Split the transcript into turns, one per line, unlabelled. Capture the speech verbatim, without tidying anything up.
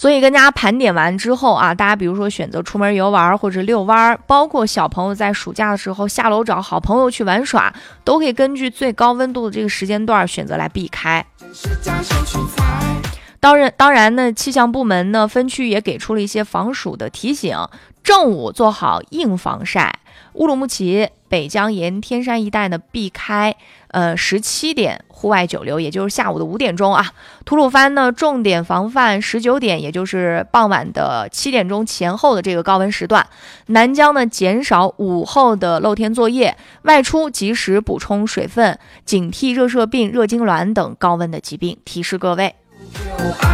所以跟大家盘点完之后啊，大家比如说选择出门游玩或者遛弯，包括小朋友在暑假的时候下楼找好朋友去玩耍，都可以根据最高温度的这个时间段选择来避开。当然，当然呢，气象部门呢分区也给出了一些防暑的提醒，正午做好硬防晒。乌鲁木齐、北江沿天山一带呢避开呃十七点户外久留，也就是下午的五点钟啊。吐鲁番呢重点防范十九点，也就是傍晚的七点钟前后的这个高温时段。南疆呢减少午后的露天作业，外出及时补充水分，警惕热射病、热痉挛等高温的疾病。提示各位。